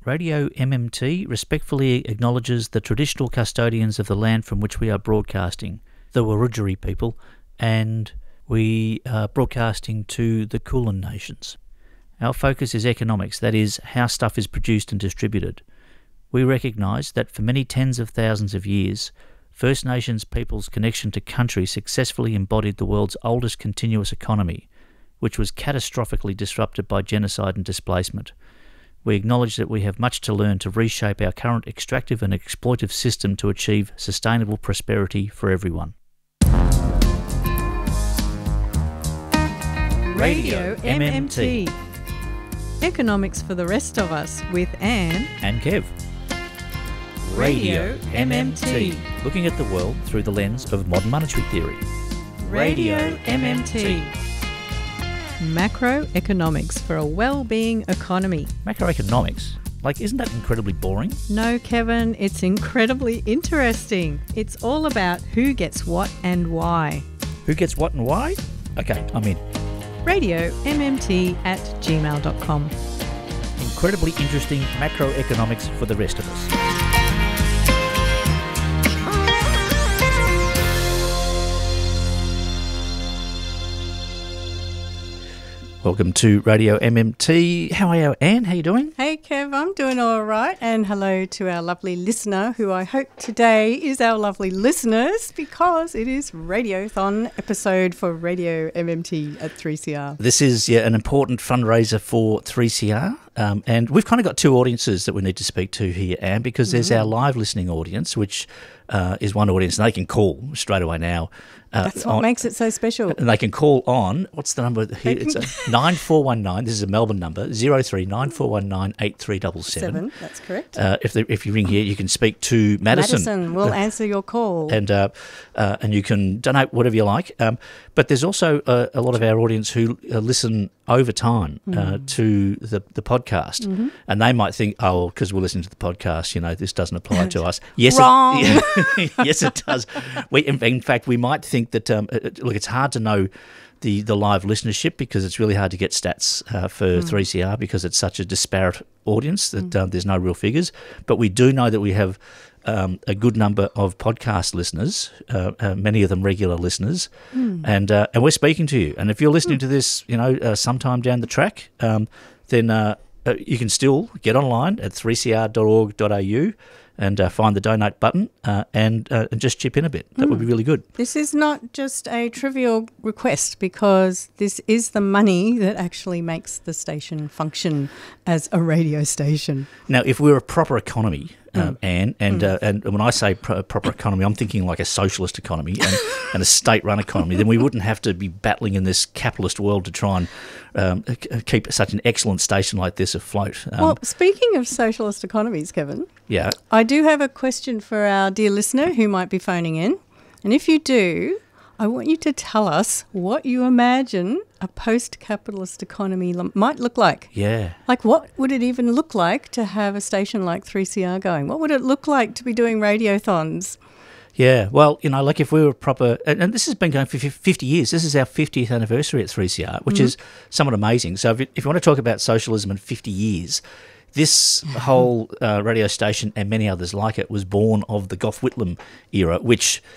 Radio MMT respectfully acknowledges the traditional custodians of the land from which we are broadcasting, the Wurundjeri people, and we are broadcasting to the Kulin Nations. Our focus is economics, that is, how stuff is produced and distributed. We recognise that for many tens of thousands of years, First Nations people's connection to country successfully embodied the world's oldest continuous economy, which was catastrophically disrupted by genocide and displacement. We acknowledge that we have much to learn to reshape our current extractive and exploitive system to achieve sustainable prosperity for everyone. Radio MMT. Economics for the rest of us with Anne and Kev. Radio MMT. Looking at the world through the lens of modern monetary theory. Radio MMT. Macroeconomics for a well-being economy. Macroeconomics? Like, isn't that incredibly boring? No, Kevin, it's incredibly interesting. It's all about who gets what and why. Who gets what and why? Okay, I'm in. RadioMMT@gmail.com. Incredibly interesting macroeconomics for the rest of us. Welcome to Radio MMT. How are you, Anne? How are you doing? Hey, Kev, I'm doing all right. And hello to our lovely listener, who I hope today is our lovely listeners, because it is Radiothon episode for Radio MMT at 3CR. This is an important fundraiser for 3CR. And we've kind of got two audiences that we need to speak to here, Anne, because there's our live listening audience, which is one audience, and they can call straight away now. That's what makes it so special. And they can call on, what's the number here? It's 9419, this is a Melbourne number, 03 9419 8377. That's correct. If you ring here, you can speak to Madison. Madison will answer your call. And you can donate whatever you like. But there's also a lot of our audience who listen over time to the podcast. Mm-hmm. And they might think, oh, because we're listening to the podcast, this doesn't apply to us. Yes, wrong. Yes, it does. In fact, we might think that, look, it's hard to know the live listenership because it's really hard to get stats for 3CR because it's such a disparate audience that there's no real figures. But we do know that we have a good number of podcast listeners, many of them regular listeners, and we're speaking to you. And if you're listening to this, sometime down the track, then you can still get online at 3cr.org.au and find the donate button and just chip in a bit. That would be really good. This is not just a trivial request because this is the money that actually makes the station function as a radio station. Now, if we're a proper economy, Anne, and when I say proper economy, I'm thinking like a socialist economy and a state-run economy, then we wouldn't have to be battling in this capitalist world to try and keep such an excellent station like this afloat. Well, speaking of socialist economies, Kevin, yeah, I do have a question for our dear listener who might be phoning in. And if you do, I want you to tell us what you imagine a post-capitalist economy might look like. Yeah. Like, what would it even look like to have a station like 3CR going? What would it look like to be doing radiothons? Yeah, well, like if we were proper, and this has been going for 50 years. This is our 50th anniversary at 3CR, which is somewhat amazing. So if you want to talk about socialism in 50 years, this whole radio station and many others like it was born of the Gough Whitlam era, which